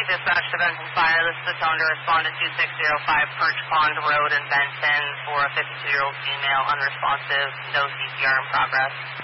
Dispatch to Benton Fire. This is the tone to respond to 2605 Perch Pond Road in Benton for a 52-year-old female unresponsive, no CPR in progress.